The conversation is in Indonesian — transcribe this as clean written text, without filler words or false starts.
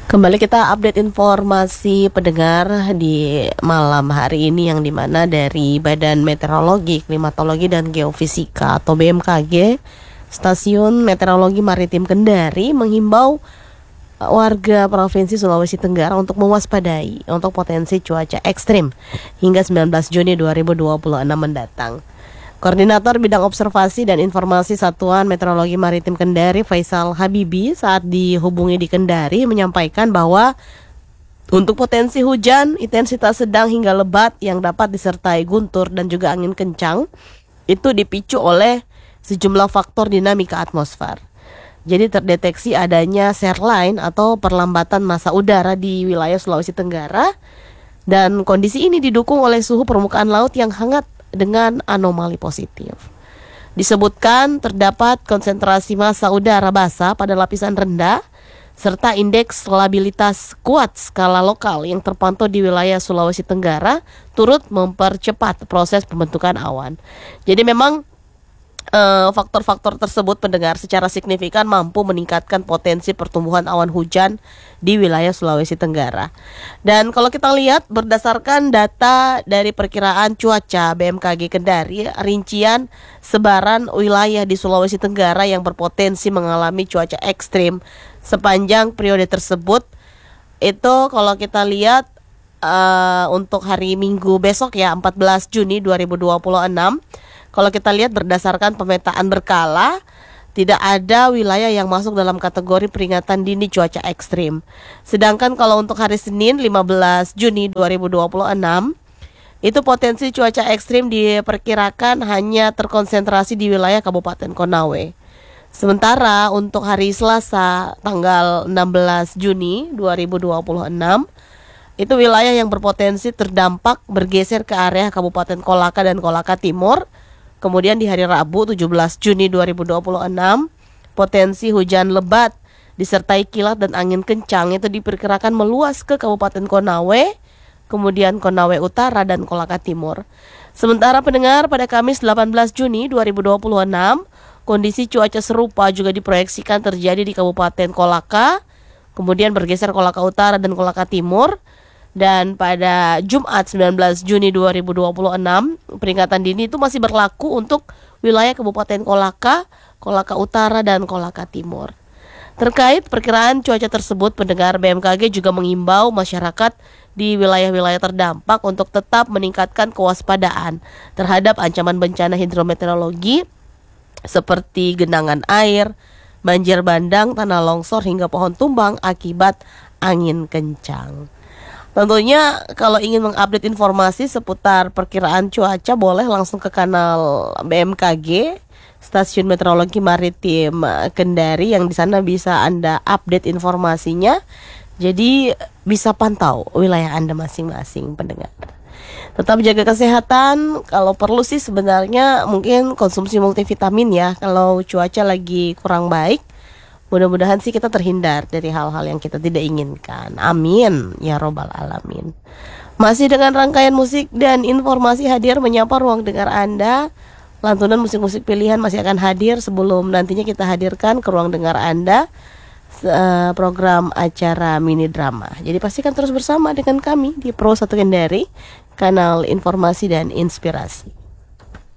Kembali kita update informasi pendengar di malam hari ini, yang dimana dari Badan Meteorologi, Klimatologi dan Geofisika atau BMKG, Stasiun Meteorologi Maritim Kendari menghimbau warga Provinsi Sulawesi Tenggara untuk mewaspadai untuk potensi cuaca ekstrim hingga 19 Juni 2026 mendatang. Koordinator Bidang Observasi dan Informasi Satuan Meteorologi Maritim Kendari, Faisal Habibi, saat dihubungi di Kendari menyampaikan bahwa untuk potensi hujan intensitas sedang hingga lebat yang dapat disertai guntur dan juga angin kencang itu dipicu oleh sejumlah faktor dinamika atmosfer. Jadi terdeteksi adanya surline atau perlambatan massa udara di wilayah Sulawesi Tenggara, dan kondisi ini didukung oleh suhu permukaan laut yang hangat dengan anomali positif. Disebutkan terdapat konsentrasi massa udara basah pada lapisan rendah serta indeks stabilitas kuat skala lokal yang terpantau di wilayah Sulawesi Tenggara turut mempercepat proses pembentukan awan. Jadi memang faktor-faktor tersebut pendengar secara signifikan mampu meningkatkan potensi pertumbuhan awan hujan di wilayah Sulawesi Tenggara. Dan kalau kita lihat berdasarkan data dari perkiraan cuaca BMKG Kendari, rincian sebaran wilayah di Sulawesi Tenggara yang berpotensi mengalami cuaca ekstrim sepanjang periode tersebut itu kalau kita lihat untuk hari Minggu besok ya, 14 Juni 2026, kalau kita lihat berdasarkan pemetaan berkala, tidak ada wilayah yang masuk dalam kategori peringatan dini cuaca ekstrim. Sedangkan kalau untuk hari Senin 15 Juni 2026, itu potensi cuaca ekstrim diperkirakan hanya terkonsentrasi di wilayah Kabupaten Konawe. Sementara untuk hari Selasa tanggal 16 Juni 2026, itu wilayah yang berpotensi terdampak bergeser ke area Kabupaten Kolaka dan Kolaka Timur. Kemudian di hari Rabu 17 Juni 2026, potensi hujan lebat disertai kilat dan angin kencang itu diperkirakan meluas ke Kabupaten Konawe, kemudian Konawe Utara dan Kolaka Timur. Sementara pendengar, pada Kamis 18 Juni 2026, kondisi cuaca serupa juga diproyeksikan terjadi di Kabupaten Kolaka, kemudian bergeser Kolaka Utara dan Kolaka Timur. Dan pada Jumat 19 Juni 2026, peringatan dini itu masih berlaku untuk wilayah Kabupaten Kolaka, Kolaka Utara, dan Kolaka Timur. Terkait perkiraan cuaca tersebut, pendengar, BMKG juga mengimbau masyarakat di wilayah-wilayah terdampak untuk tetap meningkatkan kewaspadaan terhadap ancaman bencana hidrometeorologi seperti genangan air, banjir bandang, tanah longsor, hingga pohon tumbang akibat angin kencang. Tentunya kalau ingin mengupdate informasi seputar perkiraan cuaca, boleh langsung ke kanal BMKG, Stasiun Meteorologi Maritim Kendari, yang di sana bisa Anda update informasinya. Jadi bisa pantau wilayah Anda masing-masing, pendengar. Tetap jaga kesehatan. Kalau perlu sih sebenarnya mungkin konsumsi multivitamin ya, kalau cuaca lagi kurang baik. Mudah-mudahan sih kita terhindar dari hal-hal yang kita tidak inginkan. Amin ya robbal alamin. Masih dengan rangkaian musik dan informasi hadir menyapa ruang dengar Anda. Lantunan musik-musik pilihan masih akan hadir sebelum nantinya kita hadirkan ke ruang dengar Anda program acara mini drama. Jadi pastikan terus bersama dengan kami di Pro 1 Kendari, kanal informasi dan inspirasi.